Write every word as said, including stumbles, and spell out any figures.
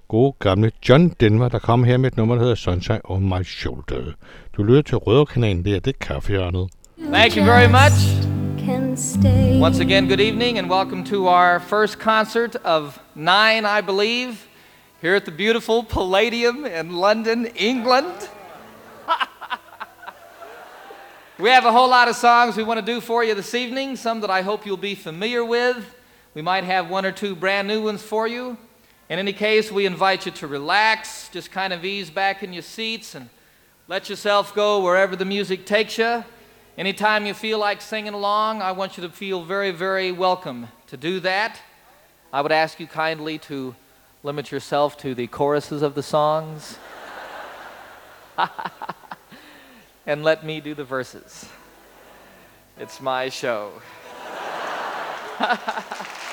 gode gamle John Denver, der kom her med et nummer, der hedder Sunshine on My Shoulder. Du lytter til Røverkanalen, det er det kaffehjørnet. Thank you very much. Once again, good evening and welcome to our first concert of nine, I believe, here at the beautiful Palladium in London, England. We have a whole lot of songs we want to do for you this evening, some that I hope you'll be familiar with. We might have one or two brand new ones for you. In any case, we invite you to relax, just kind of ease back in your seats and let yourself go wherever the music takes you. Anytime you feel like singing along, I want you to feel very, very welcome to do that. I would ask you kindly to limit yourself to the choruses of the songs. And let me do the verses. It's my show.